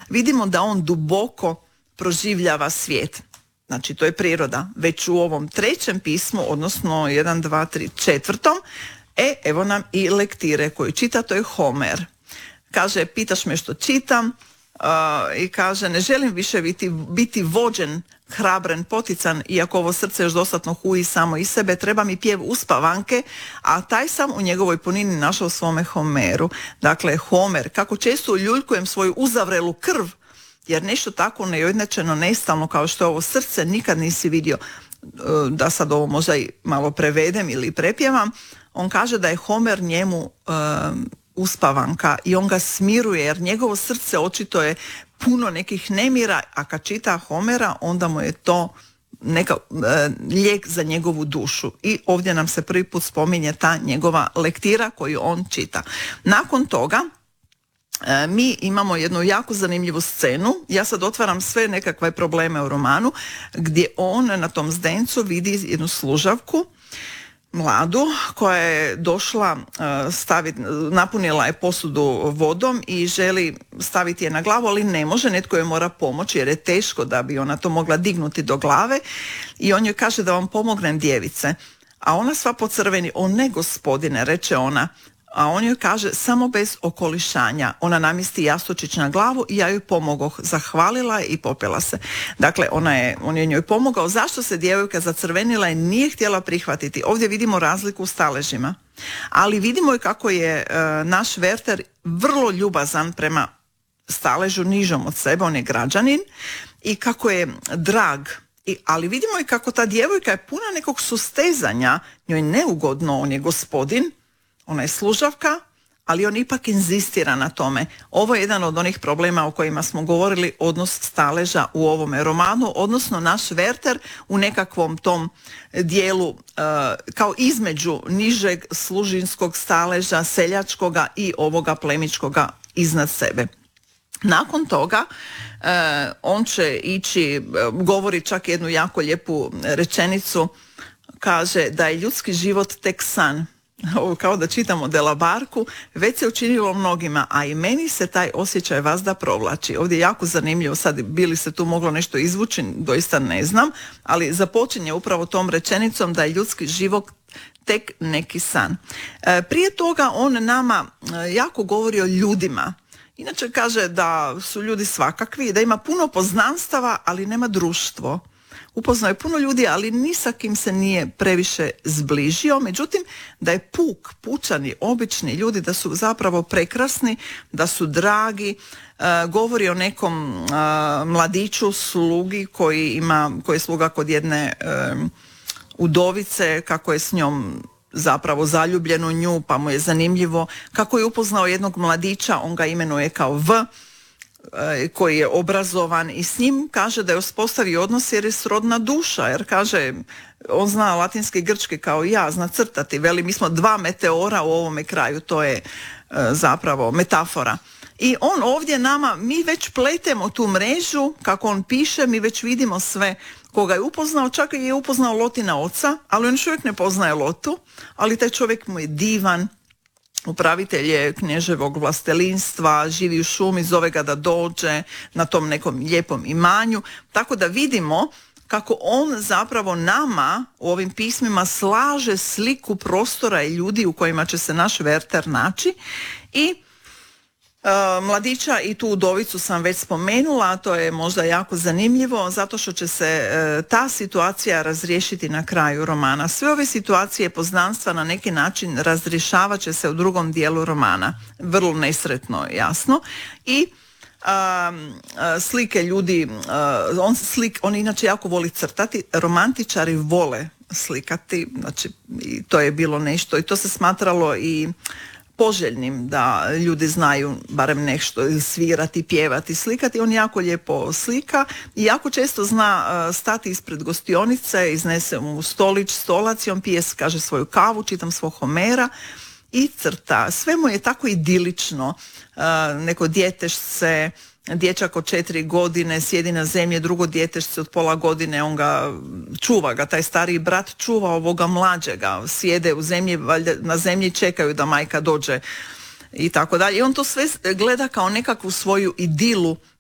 vidimo da on duboko proživljava svijet. Znači, to je priroda. Već u ovom trećem pismu, odnosno 1, 2, 3, četvrtom, evo nam i lektire koju čita, to je Homer. Kaže, pitaš me što čitam, i kaže, ne želim više biti vođen, hrabren, potican, iako ovo srce još dostatno huji samo iz sebe, treba mi pjev uspavanke, a taj sam u njegovoj punini našao u svome Homeru. Dakle, Homer, kako često uljuljkujem svoju uzavrelu krv, jer nešto tako neujednačeno, nestalno kao što je ovo srce nikad nisi vidio. Da sad ovo možda i malo prevedem ili prepjevam, on kaže da je Homer njemu uspavanka i on ga smiruje, jer njegovo srce očito je puno nekih nemira, a kad čita Homera onda mu je to lijek za njegovu dušu. I ovdje nam se prvi put spominje ta njegova lektira koju on čita. Nakon toga mi imamo jednu jako zanimljivu scenu. Ja sad otvaram sve nekakve probleme u romanu, gdje on na tom zdencu vidi jednu služavku mladu koja je došla napunila je posudu vodom i želi staviti je na glavu, ali ne može, netko joj mora pomoći jer je teško da bi ona to mogla dignuti do glave i on joj kaže da vam pomognem, djevice. A ona sva pocrveni, o ne gospodine, reče ona. A on joj kaže, samo bez okolišanja. Ona namjesti jastučić na glavu i ja joj pomogoh. Zahvalila je i popela se. Dakle, on je njoj pomogao. Zašto se djevojka zacrvenila i nije htjela prihvatiti? Ovdje vidimo razliku u staležima. Ali vidimo i kako je naš Werther vrlo ljubazan prema staležu nižom od sebe. On je građanin i kako je drag. Ali vidimo i kako ta djevojka je puna nekog sustezanja. Njoj neugodno, on je gospodin. Ona je služavka, ali on ipak inzistira na tome. Ovo je jedan od onih problema o kojima smo govorili, odnos staleža u ovome romanu, odnosno naš Werther u nekakvom tom dijelu kao između nižeg služinskog staleža, seljačkoga i ovoga plemičkoga iznad sebe. Nakon toga on će ići, govori čak jednu jako lijepu rečenicu, kaže da je ljudski život tek san. Ovo kao da čitamo Delabarku, već se učinilo mnogima, a i meni se taj osjećaj vazda provlači. Ovdje je jako zanimljivo, sad bi li se tu moglo nešto izvući, doista ne znam, ali započinje upravo tom rečenicom da je ljudski život tek neki san. Prije toga on nama jako govori o ljudima. Inače kaže da su ljudi svakakvi, da ima puno poznanstava, ali nema društvo. Upoznao je puno ljudi, ali ni sa kim se nije previše zbližio. Međutim, da je pučani, obični ljudi, da su zapravo prekrasni, da su dragi. Govori o nekom mladiću, slugi koji je sluga kod jedne udovice, kako je s njom zapravo zaljubljen u nju, pa mu je zanimljivo. Kako je upoznao jednog mladića, on ga imenuje kao V, koji je obrazovan i s njim kaže da je uspostavio odnos jer je srodna duša, jer kaže on zna latinski i grčki kao i ja, zna crtati, veli mi smo 2 meteora u ovome kraju, to je zapravo metafora. I on ovdje nama, mi već pletemo tu mrežu, kako on piše, mi već vidimo sve koga je upoznao, čak i je upoznao Lotina oca, ali on još uvijek ne poznaje Lotu, ali taj čovjek mu je divan, upravitelj je knježevog vlastelinstva, živi u šumi, zove ga da dođe na tom nekom lijepom imanju, tako da vidimo kako on zapravo nama u ovim pismima slaže sliku prostora i ljudi u kojima će se naš Werther naći i mladića i tu udovicu sam već spomenula, to je možda jako zanimljivo zato što će se ta situacija razriješiti na kraju romana. Sve ove situacije poznanstva na neki način razrješavat će se u drugom dijelu romana. Vrlo nesretno, jasno. I slike ljudi, on inače jako voli crtati, romantičari vole slikati, znači i to je bilo nešto i to se smatralo i poželjnim da ljudi znaju barem nešto svirati, pjevati, slikati. On jako lijepo slika i jako često zna stati ispred gostionice, iznese mu stolac i on pije, kaže, svoju kavu, čitam svog Homera i crta. Sve mu je tako idilično. Neko djetešce, dječak od 4 godine sjedi na zemlji, drugo djetešce od pola godine, on ga čuva ga, taj stariji brat čuva ovoga mlađega, sjede u zemlji, valjda na zemlji čekaju da majka dođe i tako dalje. I on to sve gleda kao nekakvu svoju idilu